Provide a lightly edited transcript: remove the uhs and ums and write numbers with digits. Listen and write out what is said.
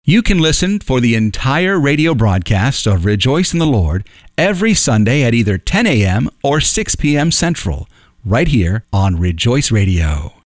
You can listen for the entire radio broadcast of Rejoice in the Lord every Sunday at either 10 a.m. or 6 p.m. Central, right here on Rejoice Radio.